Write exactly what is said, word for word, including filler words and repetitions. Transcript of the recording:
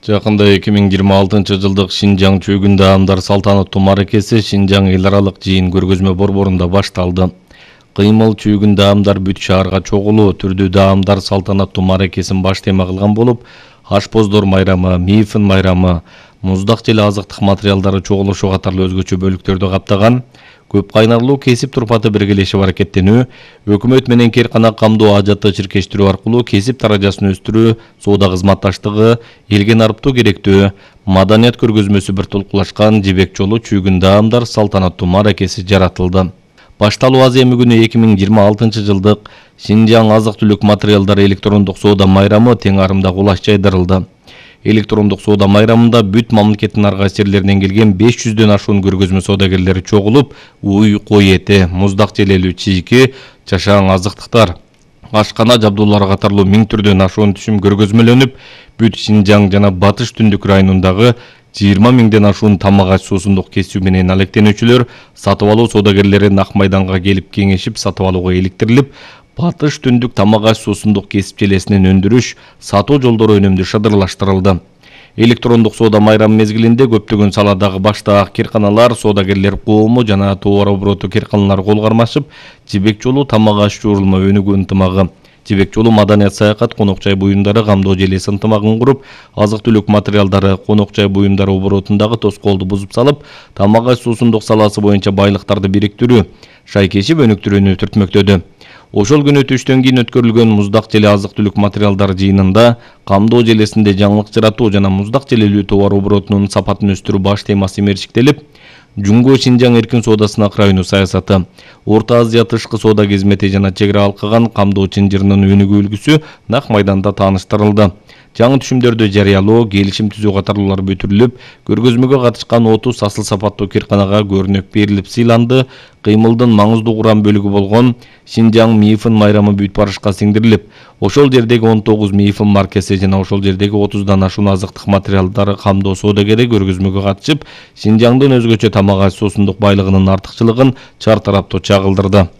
Жакында эки миң жыйырма алтынчы жылдык Шинжаң чөгүн даамдар салтанаттуу мааракеси Шинжаң эл аралык жыйын көргөзмө борборунда башталды. Кыймыл чөгүн даамдар бүт шаарга чогулуу түрдүү даамдар салтанаттуу мааракесин баш тема кылган болуп, ашпоздор майрамы, мифин майрамы, муздак жел азыктык материалдары чогулушу катарлуу өзгөчө бөлүктөрдү каптаган. Көп кайнарлуу кесип турпаты биргелешип аракеттенүү, өкмөт менен керкана камдоо ажатты чиркештирүү аркылуу кесип даражасын өстүрүү, соода кызматташтыгы, элге нарыптуу керектөө, маданият көргөзмөсү бир толкулашкан жибек жолу чөгүн даамдар салтанаттуу мааракеси жаратылды. Башталуу аземи күнү эки миң жыйырма алтынчы жылдык Шинжаң азык-түлүк материалдары электрондук соода майрамы тең арымда кулаш жайдырылды. Электрондук соода майрамында бүт мамлекеттин ар кайсы жерлеринен келген беш жүздөн ашуун көргөзмө соодагерлери чогулуп, уй, кой эти, муздак желелүү чийки, чашаң азыктыктар, ашкана жабдуулары катарлуу миң түрдөн ашуун түшүм көргөзмөлөнүп, бүт Шинжаң жана Батыш Түндүк районундагы жыйырма миңден ашуун тамак аш суусундук кесүү менен алектенүүчүлөр, сатып алуу соодагерлери Нак майданга келип кеңешип сатып алууга иликтирилип, Батыш Түндүк тамак аш суусундук кесип желесинен өндүрүш, сатуу жолдору өнүмдүү шыдырлаштырылды. Электрондук соода майрамы мезгилинде көптөгөн саладагы баштаак кирканалар, соодагерлер коому жана товар обороту кирканалары кол кармашып, жибек жолу тамак аш жуурулма өнүгүү ынтымагы, жибек жолу маданият саякат конок жай буюмдары камдоо желеси ынтымагын куруп, азык-түлүк материалдары, конок жай буюмдары оборотундагы тоскоолду бузуп салып, тамак аш суусундук саласы боюнча байлыктарды бириктирүү, шайкешип өнүктүрүүнү түртмөктөдү. Ошол күнү түштөн кийин өткөрүлгөн муздак желе азык-түлүк материалдары жыйынында камдоо желесинде жаңылык жаратуу жана муздак желелүү товар оборотунун сапатын өстүрүү баш темасы мерчиктелип, Жумго Шинжаң эркин соода сынак району саясаты, Орто Азия тышкы соода кызмети жана чегара алкаган камдоо чынжырынын өнүгүү үлгүсү Нак майданда тааныштырылды. Жаңы түшүмдөрдү жарыялоо, келишим түзүү катарлуулар бүтүрүлүп, көргөзмөгө катышкан отуз асыл сапаттуу кирканага көрүнөк берилип сыйланды. Кыймылдын маңыздуу курам бөлүгү болгон Шинжаң мифин майрамы бүт барышка сиңдирилип, ошол жердеги он тогуз мифин маркеси жана ошол жердеги отуздан ашуун азыктык материалдары камдоо соодагери көргөзмөгө катышып, Шинжаңдын өзгөчө тамак аш суусундук байлыгынын артыкчылыгын чар тараптуу чагылдырды.